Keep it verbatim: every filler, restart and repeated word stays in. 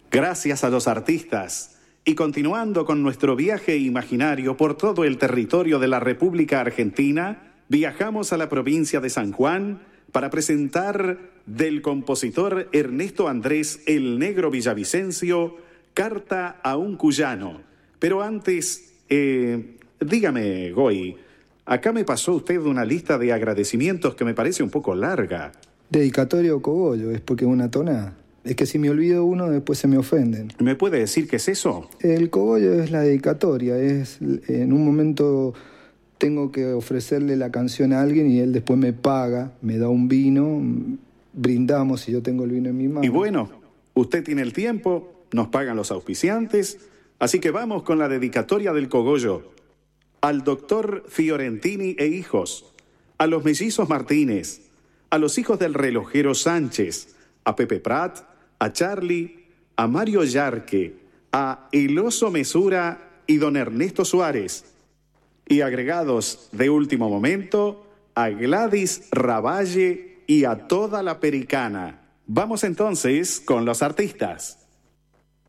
Gracias a los artistas. Y continuando con nuestro viaje imaginario por todo el territorio de la República Argentina, viajamos a la provincia de San Juan para presentar del compositor Ernesto Andrés el Negro Villavicencio, Carta a un Cuyano. Pero antes, eh, dígame, Goy, acá me pasó usted una lista de agradecimientos que me parece un poco larga. Dedicatoria o cogollo, es porque es una tonada. Es que si me olvido uno, después se me ofenden. ¿Me puede decir qué es eso? El cogollo es la dedicatoria, es en un momento tengo que ofrecerle la canción a alguien y él después me paga, me da un vino, brindamos y yo tengo el vino en mi mano. Y bueno, usted tiene el tiempo, nos pagan los auspiciantes, así que vamos con la dedicatoria del cogollo. Al doctor Fiorentini e hijos, a los mellizos Martínez, a los hijos del relojero Sánchez, a Pepe Prat, a Charlie, a Mario Yarque, a El Oso Mesura y don Ernesto Suárez. Y agregados de último momento, a Gladys Ravalle y a toda la Pericana. Vamos entonces con los artistas.